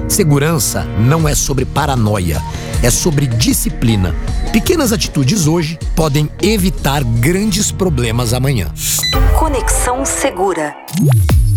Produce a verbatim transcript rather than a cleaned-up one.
Segurança não é sobre paranoia, é sobre disciplina. Pequenas atitudes hoje podem evitar grandes problemas amanhã. Conexão Segura.